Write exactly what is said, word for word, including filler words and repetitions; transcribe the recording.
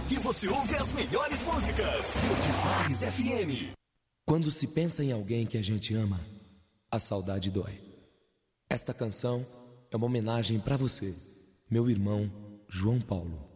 Aqui você ouve as melhores músicas. Verdes Mares F M. Quando se pensa em alguém que a gente ama, a saudade dói. Esta canção é uma homenagem pra você, meu irmão João Paulo.